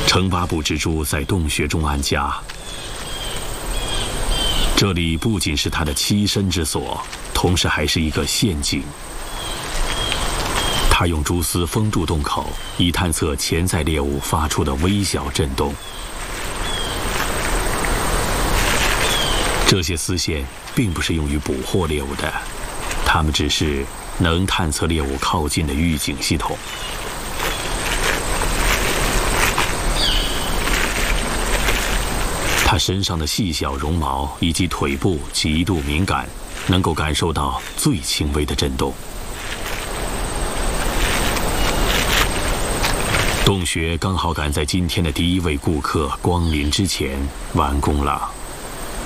城巴布蜘蛛在洞穴中安家，这里不仅是它的栖身之所，同时还是一个陷阱。它用蛛丝封住洞口，以探测潜在猎物发出的微小震动。这些丝线并不是用于捕获猎物的，它们只是能探测猎物靠近的预警系统。它身上的细小绒毛以及腿部极度敏感，能够感受到最轻微的震动。洞穴刚好赶在今天的第一位顾客光临之前完工了。